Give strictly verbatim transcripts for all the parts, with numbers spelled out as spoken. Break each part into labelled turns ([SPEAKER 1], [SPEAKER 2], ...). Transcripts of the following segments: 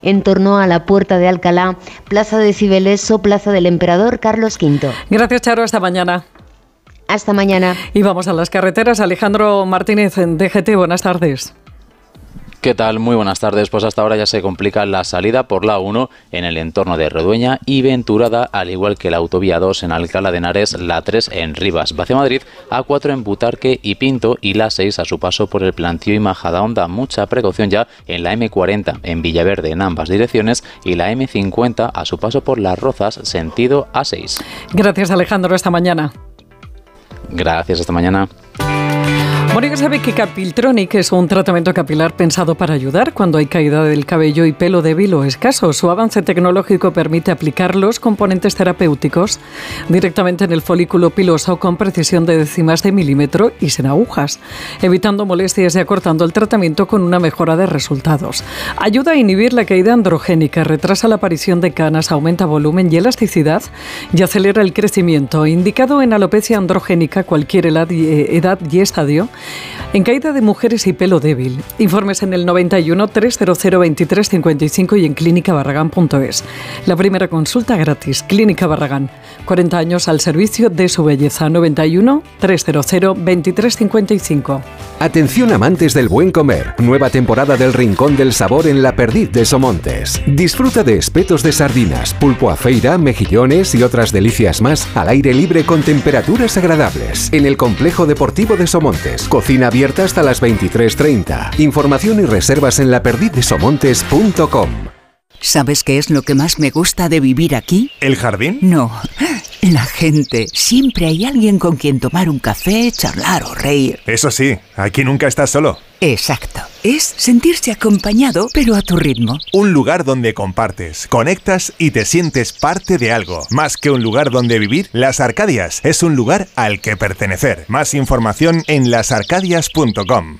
[SPEAKER 1] en torno a la Puerta de Alcalá, Plaza de Cibeles o Plaza del Emperador Carlos quinto.
[SPEAKER 2] Gracias, Charo. Hasta mañana.
[SPEAKER 1] Hasta mañana.
[SPEAKER 2] Y vamos a las carreteras. Alejandro Martínez, en D G T, buenas tardes.
[SPEAKER 3] ¿Qué tal? Muy buenas tardes. Pues hasta ahora ya se complica la salida por la uno en el entorno de Redueña y Venturada, al igual que la autovía dos en Alcalá de Henares, la tres en Rivas, hacia Madrid, A cuatro en Butarque y Pinto y la seis a su paso por el Plantío y Majadahonda. Mucha precaución ya en la eme cuarenta en Villaverde en ambas direcciones y la eme cincuenta a su paso por Las Rozas, sentido A seis.
[SPEAKER 2] Gracias, Alejandro. Hasta mañana.
[SPEAKER 3] Gracias, hasta mañana.
[SPEAKER 2] Mónica sabe que Capiltronic es un tratamiento capilar pensado para ayudar cuando hay caída del cabello y pelo débil o escaso. Su avance tecnológico permite aplicar los componentes terapéuticos directamente en el folículo piloso con precisión de décimas de milímetro y sin agujas, evitando molestias y acortando el tratamiento con una mejora de resultados. Ayuda a inhibir la caída androgénica, retrasa la aparición de canas, aumenta volumen y elasticidad y acelera el crecimiento. Indicado en alopecia androgénica, cualquier edad y, edad y estadio, en caída de mujeres y pelo débil. Informes en el noventa y uno, trescientos veintitrés, cincuenta y cinco y en clínica barragán punto es. La primera consulta gratis. Clínica Barragán. cuarenta años al servicio de su belleza. noventa y uno, trescientos veintitrés, cincuenta y cinco.
[SPEAKER 4] Atención amantes del buen comer. Nueva temporada del Rincón del Sabor en La Perdiz de Somontes. Disfruta de espetos de sardinas, pulpo a feira, mejillones y otras delicias más al aire libre con temperaturas agradables. En el Complejo Deportivo de Somontes. Cocina abierta hasta las veintitrés treinta. Información y reservas en la perdiz de somontes punto com.
[SPEAKER 5] ¿Sabes qué es lo que más me gusta de vivir aquí?
[SPEAKER 6] ¿El jardín?
[SPEAKER 5] No, la gente. Siempre hay alguien con quien tomar un café, charlar o reír.
[SPEAKER 6] Eso sí, aquí nunca estás solo.
[SPEAKER 5] Exacto. Es sentirse acompañado, pero a tu ritmo.
[SPEAKER 6] Un lugar donde compartes, conectas y te sientes parte de algo. Más que un lugar donde vivir, Las Arcadias es un lugar al que pertenecer. Más información en las arcadias punto com.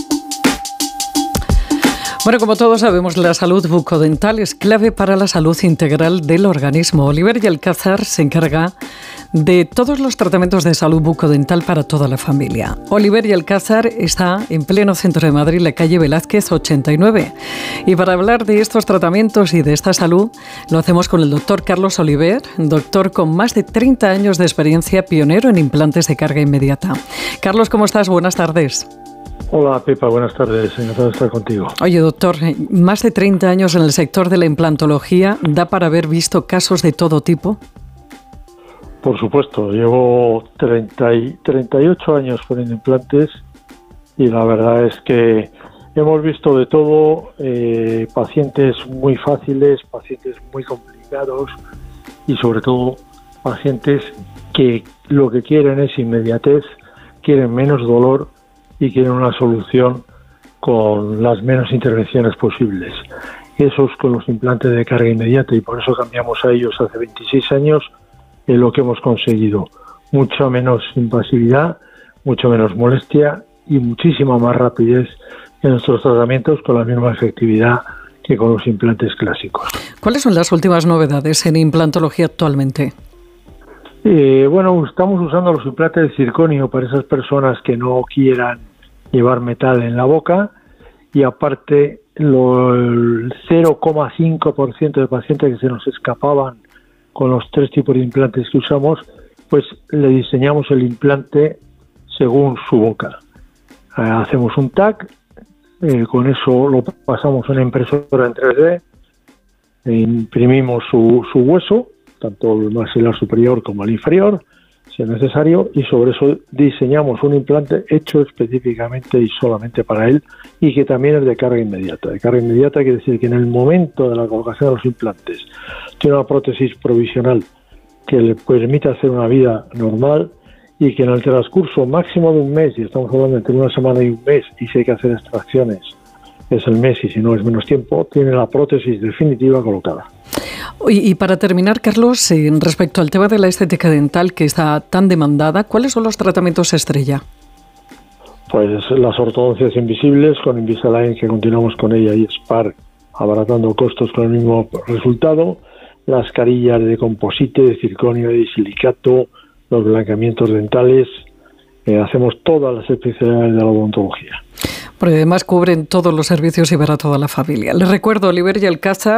[SPEAKER 2] Bueno, como todos sabemos, la salud bucodental es clave para la salud integral del organismo. Oliver y Alcázar se encarga de todos los tratamientos de salud bucodental para toda la familia. Oliver y Alcázar está en pleno centro de Madrid, la calle Velázquez ochenta y nueve. Y para hablar de estos tratamientos y de esta salud, lo hacemos con el doctor Carlos Oliver, doctor con más de treinta años de experiencia, pionero en implantes de carga inmediata. Carlos, ¿cómo estás? Buenas tardes.
[SPEAKER 7] Hola, Pepa, buenas tardes, encantado de estar contigo.
[SPEAKER 2] Oye, doctor, más de treinta años en el sector de la implantología, ¿da para haber visto casos de todo tipo?
[SPEAKER 7] Por supuesto, llevo treinta y, treinta y ocho años poniendo implantes y la verdad es que hemos visto de todo, eh, pacientes muy fáciles, pacientes muy complicados y sobre todo pacientes que lo que quieren es inmediatez, quieren menos dolor y quieren una solución con las menos intervenciones posibles. Eso es con los implantes de carga inmediata y por eso cambiamos a ellos hace veintiséis años en lo que hemos conseguido. Mucha menos invasividad, mucho menos molestia y muchísima más rapidez en nuestros tratamientos con la misma efectividad que con los implantes clásicos.
[SPEAKER 2] ¿Cuáles son las últimas novedades en implantología actualmente?
[SPEAKER 7] Eh, bueno, estamos usando los implantes de circonio para esas personas que no quieran llevar metal en la boca y aparte lo, el cero coma cinco por ciento de pacientes que se nos escapaban con los tres tipos de implantes que usamos, pues le diseñamos el implante según su boca. Eh, hacemos un T A C, eh, con eso lo pasamos a una impresora en tres D, e imprimimos su, su hueso, tanto el maxilar superior como el inferior, si es necesario, y sobre eso diseñamos un implante hecho específicamente y solamente para él y que también es de carga inmediata. De carga inmediata quiere decir que en el momento de la colocación de los implantes tiene una prótesis provisional que le permite hacer una vida normal y que en el transcurso máximo de un mes, y estamos hablando entre una semana y un mes, y si hay que hacer extracciones es el mes y si no es menos tiempo, tiene la prótesis definitiva colocada.
[SPEAKER 2] Y, y para terminar, Carlos, eh, respecto al tema de la estética dental que está tan demandada, ¿cuáles son los tratamientos estrella?
[SPEAKER 7] Pues las ortodoncias invisibles con Invisalign, que continuamos con ella, y Spark, abaratando costos con el mismo resultado, las carillas de composite, de circonio y de silicato, los blancamientos dentales, eh, hacemos todas las especialidades de la odontología.
[SPEAKER 2] Porque además cubren todos los servicios y para toda la familia. Les recuerdo, Oliver y Alcázar.